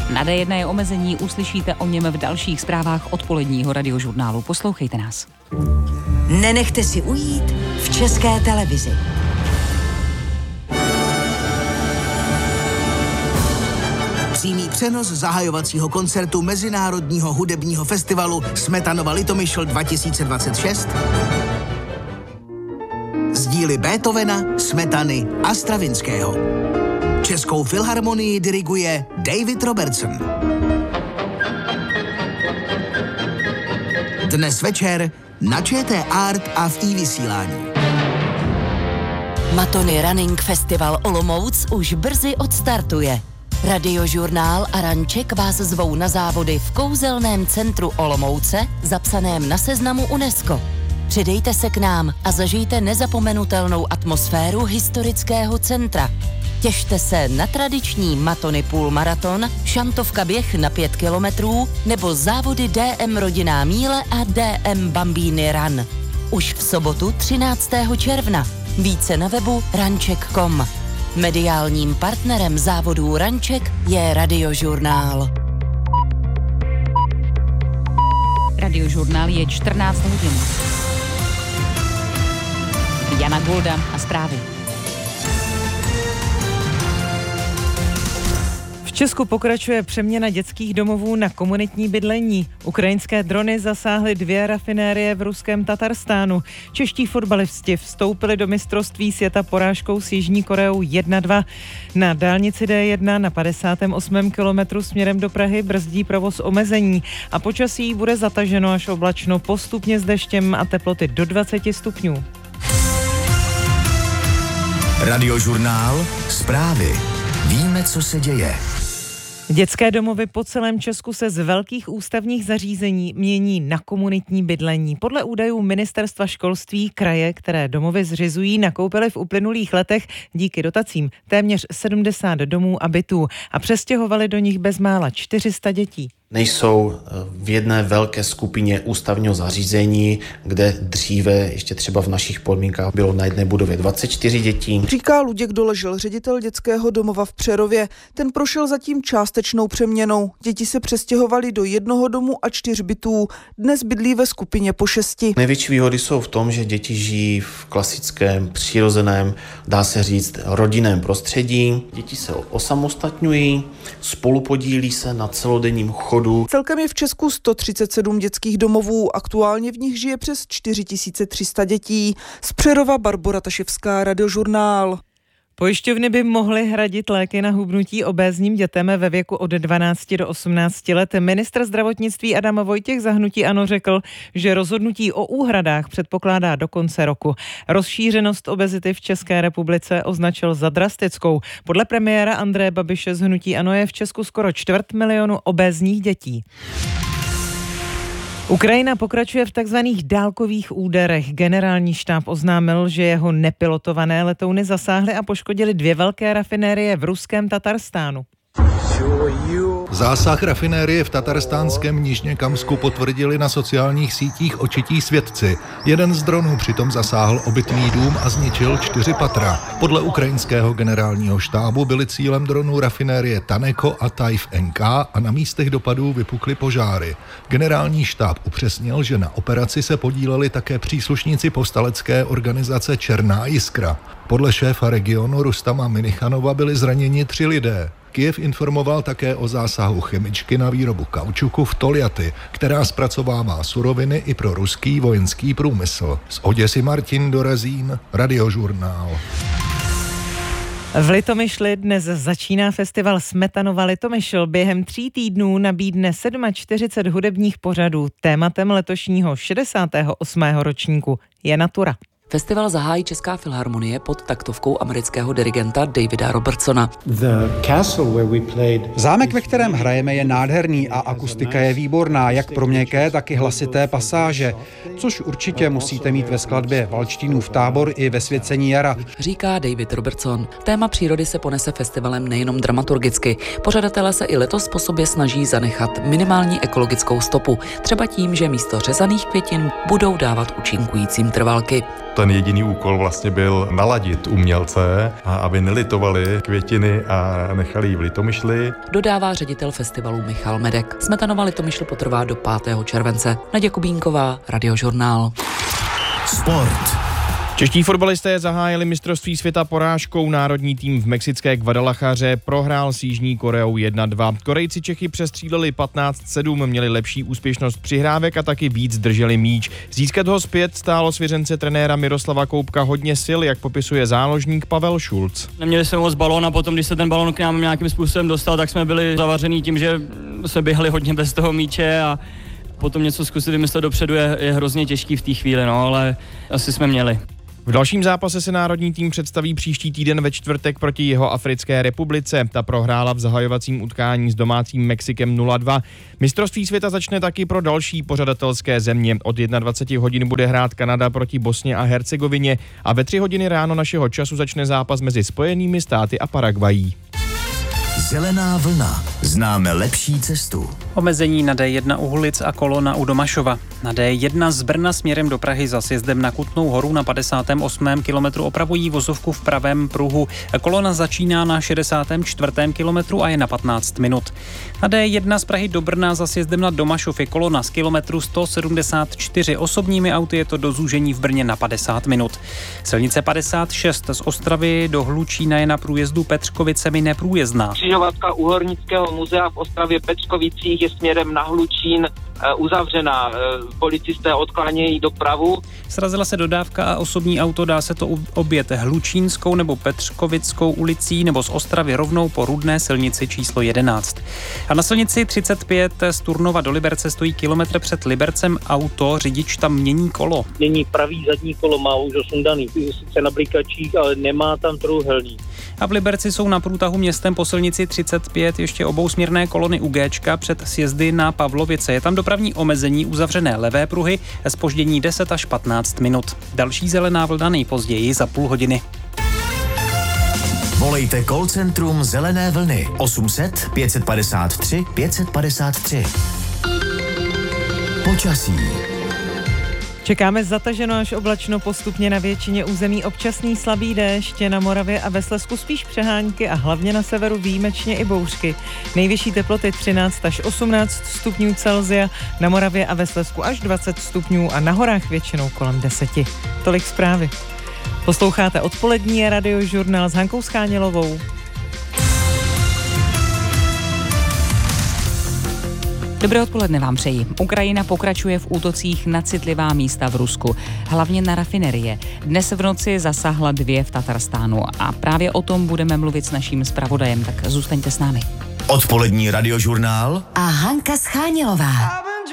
Na D1 je omezení, uslyšíte o něm v dalších zprávách odpoledního radiožurnálu. Poslouchejte nás. Nenechte si ujít v České televizi. Přímý přenos zahajovacího koncertu Mezinárodního hudebního festivalu Smetanova Litomyšl 2026 z díly Beethovena, Smetany a Stravinského. Českou filharmonii diriguje David Robertson. Dnes večer na ČT Art a v iVysílání. Matony Running Festival Olomouc už brzy odstartuje. Radiožurnál a Ranček vás zvou na závody v kouzelném centru Olomouce, zapsaném na seznamu UNESCO. Přidejte se k nám a zažijte nezapomenutelnou atmosféru historického centra. Těšte se na tradiční Matony půlmaraton, šantovka běh na 5 kilometrů nebo závody DM Rodinná míle a DM Bambini Run. Už v sobotu 13. června. Více na webu ranček.com. Mediálním partnerem závodů Ranček je Radiožurnál. Radiožurnál je 14 hodin. Jana Golda a zprávy. V Česku pokračuje přeměna dětských domovů na komunitní bydlení. Ukrajinské drony zasáhly 2 rafinérie v ruském Tatarstánu. Čeští fotbalisti vstoupili do mistrovství světa porážkou s Jižní Koreou 1-2. Na dálnici D1 na 58. kilometru směrem do Prahy brzdí provoz omezení a počasí bude zataženo až oblačno, postupně s deštěm a teploty do 20 stupňů. Radiožurnál, zprávy. Víme, co se děje. Dětské domovy po celém Česku se z velkých ústavních zařízení mění na komunitní bydlení. Podle údajů Ministerstva školství kraje, které domovy zřizují, nakoupily v uplynulých letech díky dotacím téměř 70 domů a bytů a přestěhovali do nich bezmála 400 dětí. Nejsou v jedné velké skupině ústavního zařízení, kde dříve ještě třeba v našich podmínkách bylo na jedné budově 24 dětí. Říká Luděk Doležel, ředitel dětského domova v Přerově. Ten prošel zatím částečnou přeměnou. Děti se přestěhovaly do 1 domu a 4 bytů. Dnes bydlí ve skupině po 6. Největší výhody jsou v tom, že děti žijí v klasickém, přirozeném, dá se říct, rodinném prostředí. Děti se osamostatňují, spolupodílí se na celodenním chodu. Celkem je v Česku 137 dětských domovů, aktuálně v nich žije přes 4300 dětí. Z Přerova Barbora Taševská, Radiožurnál. Pojišťovny by mohly hradit léky na hubnutí obézním dětem ve věku od 12 do 18 let. Ministr zdravotnictví Adam Vojtěch za hnutí ANO řekl, že rozhodnutí o úhradách předpokládá do konce roku. Rozšířenost obezity v České republice označil za drastickou. Podle premiéra Andreje Babiše z hnutí ANO je v Česku skoro 250 000 obézních dětí. Ukrajina pokračuje v takzvaných dálkových úderech. Generální štáb oznámil, že jeho nepilotované letouny zasáhly a poškodily 2 velké rafinérie v ruském Tatarstánu. Zásah rafinérie v tatarstánském Nižněkamsku potvrdili na sociálních sítích očití svědci. Jeden z dronů přitom zasáhl obytný dům a zničil 4 patra. Podle ukrajinského generálního štábu byly cílem dronů rafinérie Taneko a Tajf NK a na místech dopadů vypukly požáry. Generální štáb upřesnil, že na operaci se podíleli také příslušníci povstalecké organizace Černá jiskra. Podle šéfa regionu Rustama Minichanova byli zraněni 3 lidé. Kyjev informoval také o zásahu chemičky na výrobu kaučuku v Toljaty, která zpracovává suroviny i pro ruský vojenský průmysl. Z Oděsy Martin Dorazín, Radiožurnál. V Litomyšli dnes začíná festival Smetanova Litomyšl. Během 3 týdnů nabídne 47 hudebních pořadů. Tématem letošního 68. ročníku je natura. Festival zahájí Česká filharmonie pod taktovkou amerického dirigenta Davida Robertsona. Zámek, ve kterém hrajeme, je nádherný a akustika je výborná, jak pro měkké, tak i hlasité pasáže, což určitě musíte mít ve skladbě Valštínův tábor i ve Svěcení jara, říká David Robertson. Téma přírody se ponese festivalem nejenom dramaturgicky. Pořadatelé se i letos po sobě snaží zanechat minimální ekologickou stopu, třeba tím, že místo řezaných květin budou dávat účinkujícím trvalky. Ten jediný úkol vlastně byl naladit umělce, a aby nelitovali květiny a nechali ji v Litomyšli. Dodává ředitel festivalu Michal Medek. Smetanova Litomyšl potrvá do 5. července. Naděja Kubínková, Radiožurnál. Sport. Čeští fotbalisté zahájili mistrovství světa porážkou. Národní tým v mexické Guadalajaře prohrál s Jižní Koreou 1-2. Korejci Čechy přestříleli 15-7, měli lepší úspěšnost přihrávek a taky víc drželi míč. Získat ho zpět stálo svěřence trenéra Miroslava Koubka hodně sil, jak popisuje záložník Pavel Šulc. Neměli jsme moc balón a potom, když se ten balón k nám nějakým způsobem dostal, tak jsme byli zavaření tím, že se běhali hodně bez toho míče a potom něco zkusit vymyslet dopředu je hrozně těžký v té chvíli, ale asi jsme měli. V dalším zápase se národní tým představí příští týden ve čtvrtek proti Jihoafrické republice. Ta prohrála v zahajovacím utkání s domácím Mexikem 0-2. Mistrovství světa začne taky pro další pořadatelské země. Od 21 hodin bude hrát Kanada proti Bosně a Hercegovině a ve 3 hodiny ráno našeho času začne zápas mezi Spojenými státy a Paraguayí. Zelená vlna. Známe lepší cestu. Omezení na D1 u Hulic a kolona u Domašova. Na D1 z Brna směrem do Prahy za sjezdem na Kutnou Horu na 58. kilometru opravují vozovku v pravém pruhu. Kolona začíná na 64. kilometru a je na 15 minut. Na D1 z Prahy do Brna za sjezdem na Domašov je kolona z kilometru 174. Osobními auty je to do zúžení v Brně na 50 minut. Silnice 56 z Ostravy do Hlučína je na průjezdu Petřkovicemi neprůjezdná. Křižovatka u Hornického muzea v Ostravě Petřkovicích je směrem na Hlučín uzavřená. Policisté odklánějí dopravu. Srazila se dodávka a osobní auto, dá se to objet Hlučínskou nebo Petřkovickou ulicí nebo z Ostravy rovnou po Rudné silnici číslo 11. A na silnici 35 z Turnova do Liberce stojí kilometr před Libercem auto, řidič tam mění kolo. Mění pravý zadní kolo, má už osundaný, sice na blikačích, ale nemá tam trojúhelník. A v Liberci jsou na průtahu městem po silnici 35 ještě obousměrné kolony u Géčka před sjezdy na Pavlovice. Je tam dopravní omezení, uzavřené levé pruhy, zpoždění 10 až 15 minut. Další zelená vlna nejpozději za půl hodiny. Volejte call centrum Zelené vlny 800 553 553. Počasí. Čekáme zataženo až oblačno, postupně na většině území občasný slabý déšť, na Moravě a ve Slezsku spíš přehánky a hlavně na severu výjimečně i bouřky. Nejvyšší teploty 13 až 18 stupňů Celsia, na Moravě a ve Slezsku až 20 stupňů a na horách většinou kolem 10. Tolik zprávy. Posloucháte odpolední Radiožurnál s Hankou Schánělovou. Dobré odpoledne vám přeji. Ukrajina pokračuje v útocích na citlivá místa v Rusku, hlavně na rafinerie. Dnes v noci zasáhla 2 v Tatarstánu a právě o tom budeme mluvit s naším zpravodajem, tak zůstaňte s námi. Odpolední Radiožurnál a Hanka Schánělová.